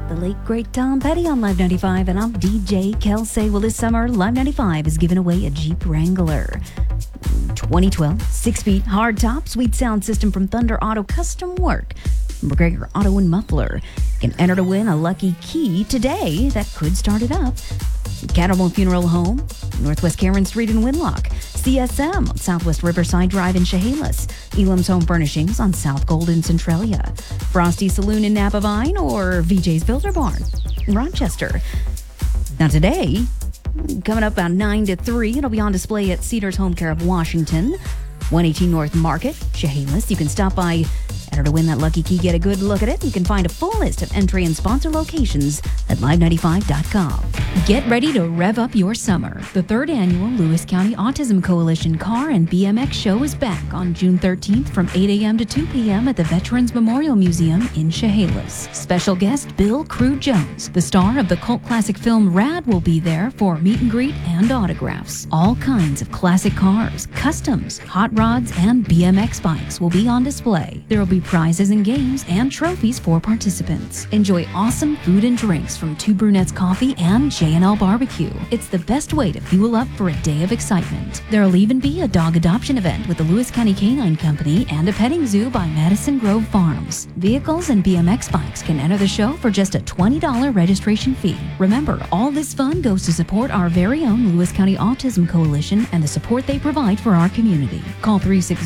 The late, great Tom Petty on Live 95, and I'm DJ Kelsey. Well, this summer, Live 95 is giving away a Jeep Wrangler 2012 6-speed hardtop sweet sound system from Thunder Auto Custom Work. McGregor Auto and Muffler. You can enter to win a lucky key today that could start it up. Cattleman Funeral Home, Northwest Cameron Street in Winlock. CSM on Southwest Riverside Drive in Chehalis. Elam's Home Furnishings on South Gold in Centralia. Frosty Saloon in Napa Vine, or VJ's Builder Barn in Rochester. Now today, coming up about 9 to 3, it'll be on display at Cedars Home Care of Washington, 118 North Market, Chehalis. You can stop by, enter to win that lucky key, get a good look at it. You can find a full list of entry and sponsor locations at live95.com. Get ready to rev up your summer. The 3rd annual Lewis County Autism Coalition Car and BMX Show is back on June 13th from 8 a.m. to 2 p.m. at the Veterans Memorial Museum in Chehalis. Special guest Bill Crew Jones, the star of the cult classic film Rad, will be there for meet and greet and autographs. All kinds of classic cars, customs, hot rods, and BMX bikes will be on display. There will be prizes and games and trophies for participants. Enjoy awesome food and drinks from Two Brunettes Coffee and J&L Barbecue. It's the best way to fuel up for a day of excitement. There'll even be a dog adoption event with the Lewis County Canine Company and a petting zoo by Madison Grove Farms. Vehicles and BMX bikes can enter the show for just a $20 registration fee. Remember, all this fun goes to support our very own Lewis County Autism Coalition and the support they provide for our community. Call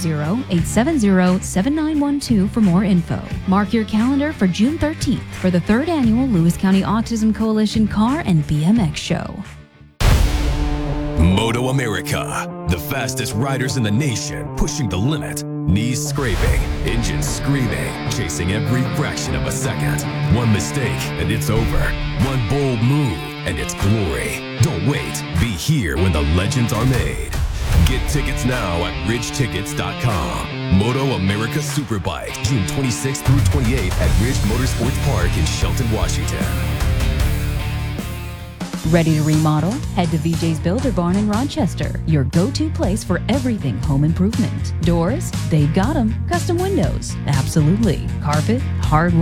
360-870-7912 for more info. Mark your calendar for June 13th for the 3rd annual Lewis County Autism Coalition Car and BMX Show. Moto America, the fastest riders in the nation, pushing the limit, knees scraping, engines screaming, chasing every fraction of a second. One mistake and it's over. One bold move and it's glory. Don't wait. Be here when the legends are made. Get tickets now at ridgetickets.com. Moto America Superbike, June 26th through 28th at Ridge Motorsports Park in Shelton, Washington. Ready to remodel? Head to VJ's Builder Barn in Rochester, your go-to place for everything home improvement. Doors? They've got them. Custom windows? Absolutely. Carpet? Hardwood?